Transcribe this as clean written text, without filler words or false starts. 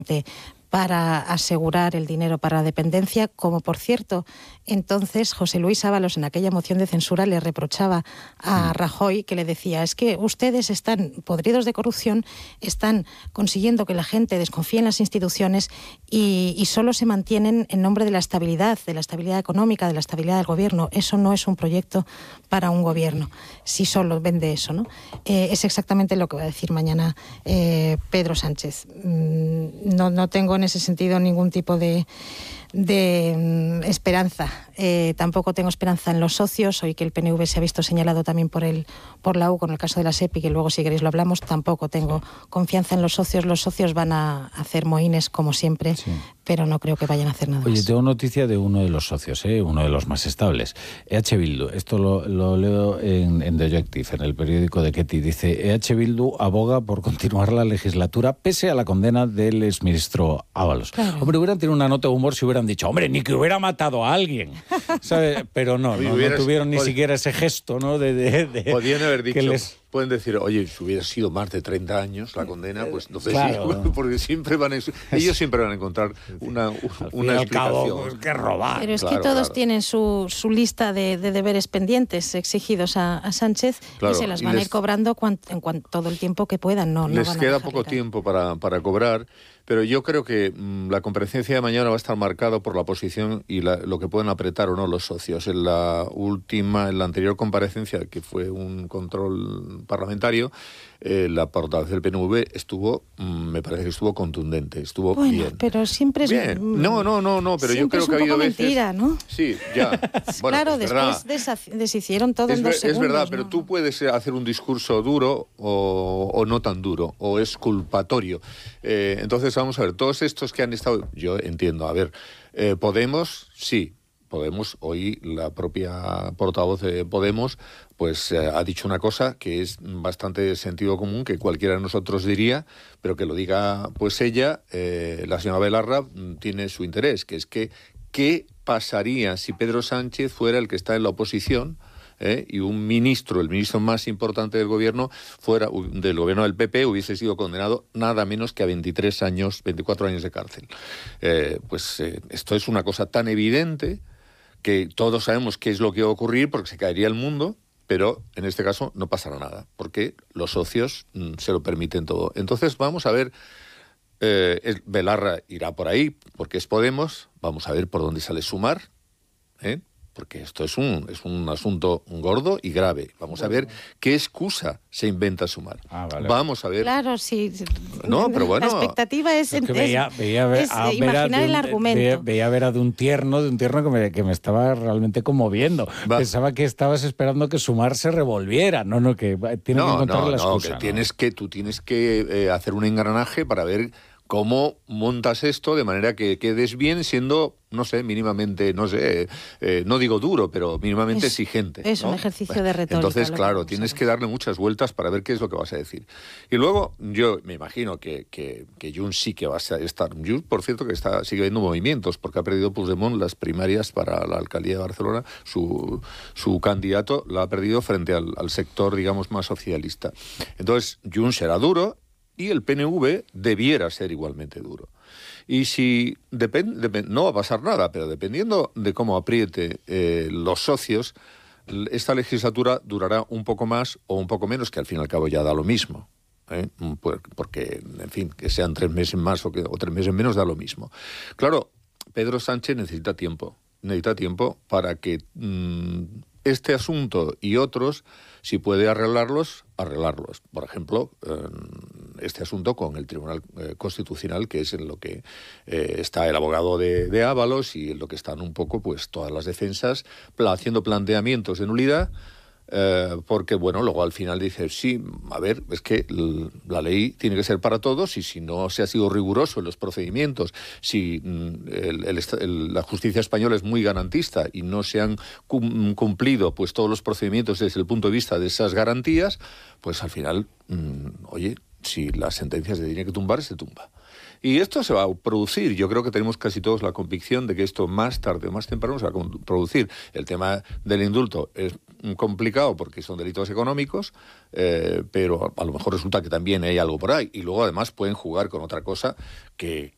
para asegurar el dinero para la dependencia, como por cierto, entonces José Luis Ábalos en aquella moción de censura le reprochaba a Rajoy, que le decía, es que ustedes están podridos de corrupción, están consiguiendo que la gente desconfíe en las instituciones y solo se mantienen en nombre de la estabilidad económica, de la estabilidad del gobierno. Eso no es un proyecto para un gobierno, si solo vende eso, ¿no? Es exactamente lo que va a decir mañana Pedro Sánchez. No tengo en ese sentido ningún tipo de esperanza. Tampoco tengo esperanza en los socios. Hoy que el PNV se ha visto señalado también por la U con el caso de la SEPI, que luego si queréis lo hablamos, tampoco tengo confianza en los socios. Los socios van a hacer mohines como siempre, pero no creo que vayan a hacer nada más. Oye, tengo noticia de uno de los socios, uno de los más estables. EH Bildu, esto lo leo en The Objective, en el periódico de Ketty, dice, EH Bildu aboga por continuar la legislatura pese a la condena del exministro Ábalos. Claro. Hombre, hubieran tenido una nota de humor si hubieran dicho, hombre, ni que hubiera matado a alguien, ¿sabes? Pero no tuvieron ni siquiera ese gesto, ¿no? Podían haber dicho, pueden decir, oye, si hubiera sido más de 30 años la condena, pues entonces claro, sí, porque ellos siempre van a encontrar una explicación. Cabo, pues, que robar. Pero es que todos tienen su lista de deberes pendientes exigidos a Sánchez, y se las van a ir cobrando todo el tiempo que puedan. Les queda poco tiempo para cobrar. Pero yo creo que la comparecencia de mañana va a estar marcada por la posición y lo que pueden apretar o no los socios. En la anterior comparecencia, que fue un control parlamentario, la portavoz del PNV me parece que estuvo contundente, estuvo bien. Pero siempre es... Bien. No, pero yo creo que ha habido veces... mentira, ¿no? Sí, ya. Bueno, claro, después deshicieron todo en 2 segundos. Es verdad, pero tú puedes hacer un discurso duro o no tan duro, o exculpatorio. Entonces, vamos a ver, todos estos que han estado... Yo entiendo, a ver, Podemos, sí. Podemos, hoy la propia portavoz de Podemos pues ha dicho una cosa que es bastante sentido común, que cualquiera de nosotros diría, pero que lo diga pues ella, la señora Belarra, tiene su interés, que es que ¿qué pasaría si Pedro Sánchez fuera el que está en la oposición y un ministro, el ministro más importante del gobierno del PP, hubiese sido condenado nada menos que a 24 años de cárcel? Esto es una cosa tan evidente que todos sabemos qué es lo que va a ocurrir porque se caería el mundo, pero en este caso no pasará nada, porque los socios se lo permiten todo. Entonces vamos a ver, Belarra irá por ahí, porque es Podemos, vamos a ver por dónde sale Sumar, porque esto es un asunto gordo y grave. Vamos a ver qué excusa se inventa Sumar. Vale. Vamos a ver. Claro, sí. No, pero bueno. La expectativa es imaginar el argumento. Veía ver a de un tierno que me estaba realmente conmoviendo. Pensaba que estabas esperando que Sumar se revolviera. No, que tiene que encontrar la excusa. Que tú tienes que hacer un engranaje para ver cómo montas esto de manera que quedes bien siendo, mínimamente, no digo duro, pero mínimamente exigente. Es un ejercicio de retórica. Entonces, claro, tienes que darle muchas vueltas para ver qué es lo que vas a decir. Y luego, yo me imagino que Junts sí que va a estar... Junts, por cierto, que sigue habiendo movimientos, porque ha perdido Puigdemont las primarias para la alcaldía de Barcelona. Su candidato la ha perdido frente al sector, digamos, más socialista. Entonces, Junts será duro, y el PNV debiera ser igualmente duro. Y si no va a pasar nada, pero dependiendo de cómo apriete los socios, esta legislatura durará un poco más o un poco menos, que al fin y al cabo ya da lo mismo. Porque, en fin, que sean 3 meses más o 3 meses menos da lo mismo. Claro, Pedro Sánchez necesita tiempo para que este asunto y otros, si puede arreglarlos. Por ejemplo, este asunto con el Tribunal Constitucional, que es en lo que está el abogado de Ábalos y en lo que están un poco pues todas las defensas haciendo planteamientos de nulidad, porque luego al final dice, sí, a ver, es que la ley tiene que ser para todos, y si no se ha sido riguroso en los procedimientos, si la justicia española es muy garantista y no se han cumplido pues todos los procedimientos desde el punto de vista de esas garantías, pues al final, si la sentencia se tiene que tumbar, se tumba. Y esto se va a producir. Yo creo que tenemos casi todos la convicción de que esto más tarde o más temprano se va a producir. El tema del indulto es complicado porque son delitos económicos, pero a lo mejor resulta que también hay algo por ahí. Y luego además pueden jugar con otra cosa que